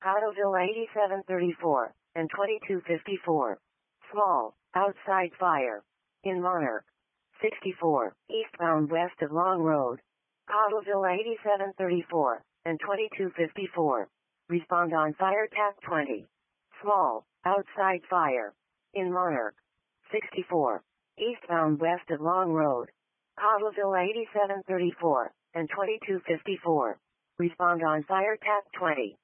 Cottleville 8734 and 2254. Small, outside fire. In Monarch. 64, eastbound west of Long Road. Cottleville 8734 and 2254. Respond on fire TAC 20. Small, outside fire. In Monarch. 64, eastbound west of Long Road. Cottleville 8734 and 2254. Respond on fire TAC 20.